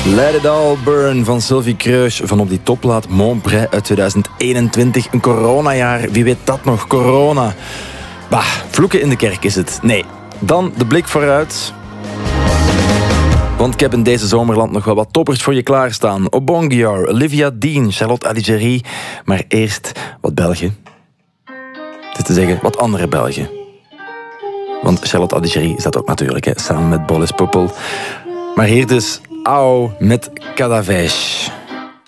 Let It All Burn van Sylvie Kreusch van op die topplaat Montbray uit 2021. Een coronajaar, wie weet dat nog, corona. Bah, vloeken in de kerk is het. Nee, dan de blik vooruit. Want ik heb in deze zomerland nog wel wat toppers voor je klaarstaan. Obongior, Olivia Dean, Charlotte Adigéry. Maar eerst wat Belgen. Het is te zeggen, wat andere Belgen. Want Charlotte Adigéry staat ook natuurlijk, samen met Boris Poppel. Maar hier dus Ao met Cadavesh.